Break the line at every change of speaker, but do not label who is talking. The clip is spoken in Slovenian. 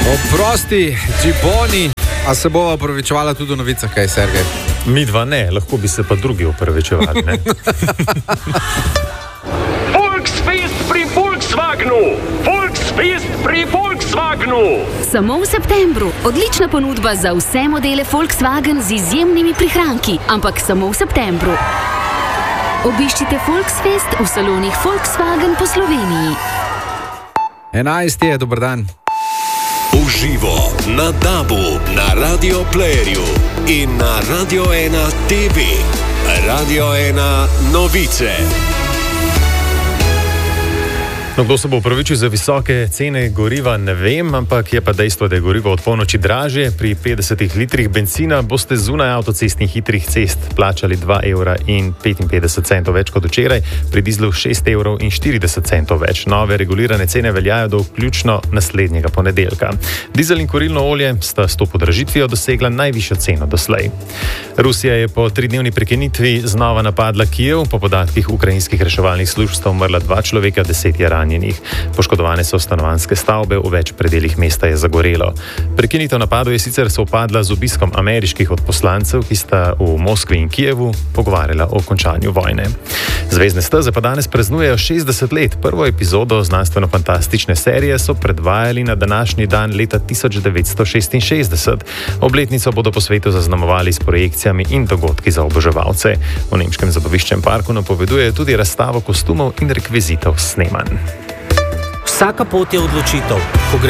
Oprosti, Džiboni, a se bova opravičevala tudi v novicah, kaj, Sergej?
Mi dva ne, lahko bi se pa drugi opravičevali, ne?
Volksfest pri Volkswagenu! Volksfest pri Volkswagenu!
Samo v septembru. Odlična ponudba za vse modele Volkswagen z izjemnimi prihranki, ampak samo v septembru. Obiščite Volksfest v salonih Volkswagen po Sloveniji.
11 je, dober dan.
Uživo na DAB-u, na Radio Playerju in na Radio 1 TV. Radio 1 novice.
No, kdo se bo upravičil za visoke cene goriva, ne vem, ampak je pa dejstvo, da je gorivo od polnoči dražje. Pri 50 litrih bencina boste zunaj avtocestnih hitrih cest plačali 2,55 evra več kot včeraj, pri dizlu 6,40 evra več. Nove regulirane cene veljajo do vključno naslednjega ponedeljka. Dizel in kurilno olje sta s to podražitvijo dosegla najvišjo ceno doslej. Rusija je po 3-dnevni prekinitvi znova napadla Kijev. Po podatkih ukrajinskih reševalnih služb sta umrla 2 človeka, 10 je ranjenih. Poškodovane so stanovanjske stavbe, v več predelih mesta je zagorelo. Prekinitev napadov je sicer sovpadla z obiskom ameriških odposlancev, ki sta v Moskvi in Kijevu pogovarjala o končanju vojne. Zvezdne steze pa danes praznujejo 60 let. Prvo epizodo znanstveno-fantastične serije so predvajali na današnji dan leta 1966. Obletnico bodo po svetu zaznamovali s projekcijami in dogodki za oboževalce. V nemškem zabaviščnem parku napovedujejo tudi razstavo kostumov in rekvizitov snemanj.
Vsaka pot je odločitev.